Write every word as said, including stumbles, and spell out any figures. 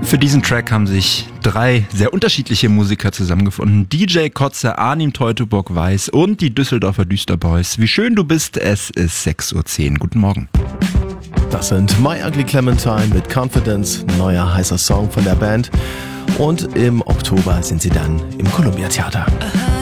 Für diesen Track haben sich drei sehr unterschiedliche Musiker zusammengefunden. D J Kotze, Arnim Teutoburg-Weiß und die Düsseldorfer Düsterboys. Wie schön du bist, es ist sechs Uhr zehn. Guten Morgen. Das sind My Ugly Clementine mit Confidence, neuer heißer Song von der Band. Und im Oktober sind sie dann im Columbia Theater.